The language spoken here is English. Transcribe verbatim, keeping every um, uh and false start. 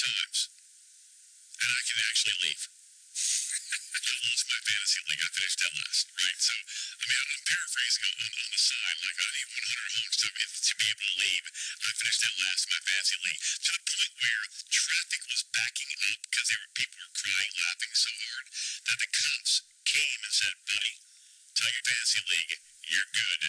times, and I can actually leave. I lost my fantasy league. I finished dead last, right? So, I mean, I'm paraphrasing on, on, on the side, like I need one hundred homes to be, to be able to leave. I finished dead last in my fantasy league to the point where traffic was backing up because there were people were crying, laughing so hard that the cops came and said, buddy, tell your fantasy league you're good.